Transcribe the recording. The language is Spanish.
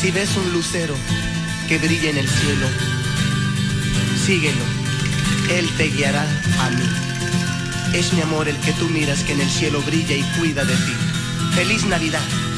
Si ves un lucero que brilla en el cielo, síguelo, él te guiará a mí. Es mi amor el que tú miras que en el cielo brilla y cuida de ti. ¡Feliz Navidad!